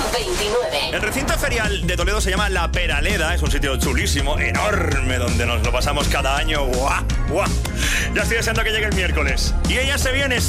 29. El recinto ferial de Toledo se llama La Peraleda. Es un sitio chulísimo, enorme, donde nos lo pasamos cada año. ¡Guau! ¡Guau! Ya estoy deseando que llegue el miércoles. Y ella se viene